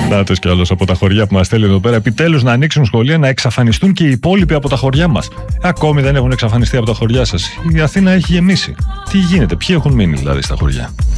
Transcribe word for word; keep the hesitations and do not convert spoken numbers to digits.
Νάτος κι άλλος από τα χωριά που μας στέλνει εδώ πέρα. Επιτέλους να ανοίξουν σχολεία, να εξαφανιστούν και οι υπόλοιποι από τα χωριά μας. Ακόμη δεν έχουν εξαφανιστεί από τα χωριά σας. Η Αθήνα έχει γεμίσει. Τι γίνεται, ποιοι έχουν μείνει δηλαδή στα χωριά?